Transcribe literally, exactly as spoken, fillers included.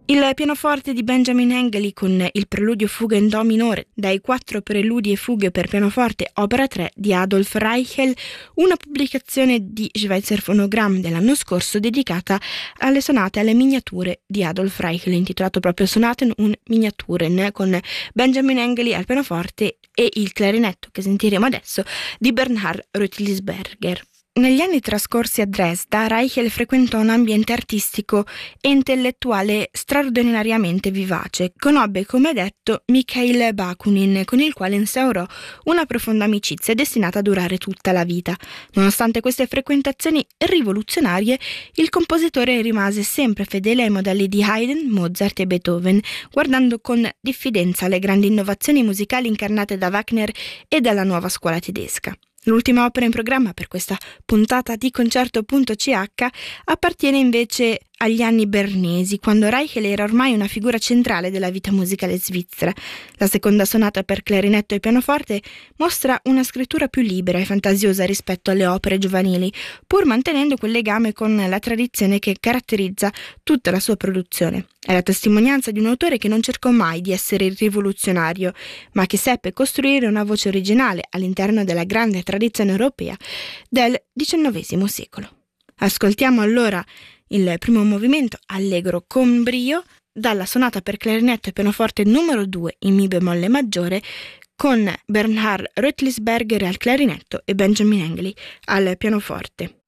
Il pianoforte di Benjamin Hengley con il preludio fuga in do minore dai quattro preludi e fughe per pianoforte opera tre di Adolf Reichel, una pubblicazione di Schweitzer Phonogramm dell'anno scorso dedicata alle sonate e alle miniature di Adolf Reichel, intitolato proprio Sonaten und Miniaturen, con Benjamin Hengley al pianoforte e il clarinetto che sentiremo adesso di Bernhard Rötlisberger. Negli anni trascorsi a Dresda, Reichel frequentò un ambiente artistico e intellettuale straordinariamente vivace. Conobbe, come detto, Mikhail Bakunin, con il quale instaurò una profonda amicizia destinata a durare tutta la vita. Nonostante queste frequentazioni rivoluzionarie, il compositore rimase sempre fedele ai modelli di Haydn, Mozart e Beethoven, guardando con diffidenza le grandi innovazioni musicali incarnate da Wagner e dalla nuova scuola tedesca. L'ultima opera in programma per questa puntata di Concerto punto c h appartiene invece agli anni bernesi, quando Reichel era ormai una figura centrale della vita musicale svizzera. La seconda sonata per clarinetto e pianoforte mostra una scrittura più libera e fantasiosa rispetto alle opere giovanili, pur mantenendo quel legame con la tradizione che caratterizza tutta la sua produzione. È la testimonianza di un autore che non cercò mai di essere rivoluzionario, ma che seppe costruire una voce originale all'interno della grande tradizione europea del diciannovesimo secolo. Ascoltiamo allora il primo movimento allegro con brio dalla sonata per clarinetto e pianoforte numero due in mi bemolle maggiore, con Bernhard Rötlisberger al clarinetto e Benjamin Hengley al pianoforte.